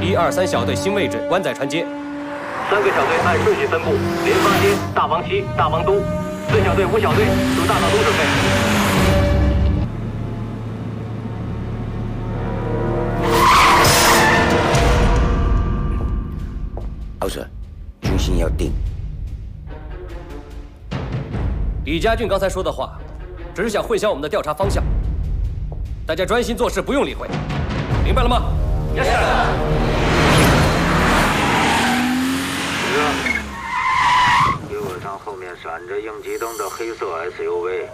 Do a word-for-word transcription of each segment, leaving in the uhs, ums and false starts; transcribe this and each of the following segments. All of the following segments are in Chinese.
一二三小队新位置湾仔船街。 三个小队按顺序分布：联发街、大王西、大王东。四小队、五小队สู่大王东准备。 老舍，军心要定。 李家俊刚才说的话，只是想混淆我们的调查方向。大家专心做事，不用理会，明白了吗？ Yes sir。 给我上后面闪着应急灯的黑色 S U V，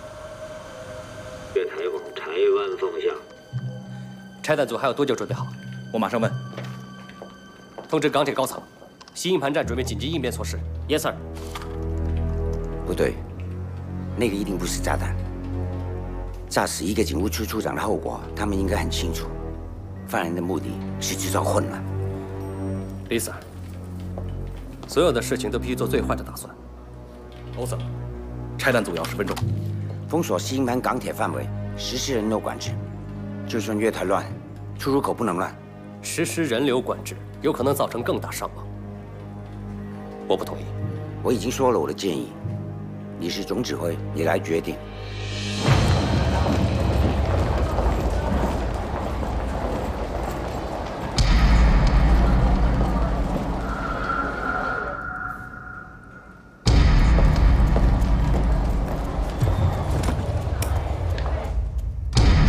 月台往柴湾方向。 拆弹组还有多久准备好？ 我马上问。 通知港铁高层，西营盘站准备紧急应变措施。Yes sir。 不对，那个一定不是炸弹。炸死一个警务处处长的后果，他们应该很清楚。 犯人的目的是制造混乱。 李 Sir， 所有的事情都必须做最坏的打算。 欧 Sir， 拆弹组要十分钟， 封锁西营盘港铁范围，实施人流管制。就算月台乱，出入口不能乱。 实施人流管制有可能造成更大伤亡。我不同意。 我已经说了我的建议，你是总指挥，你来决定。